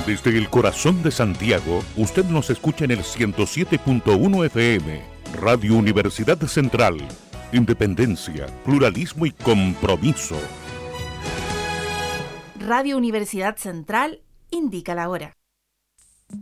Desde el corazón de Santiago, usted nos escucha en el 107.1 FM, Radio Universidad Central. Independencia, pluralismo y compromiso. Radio Universidad Central indica la hora.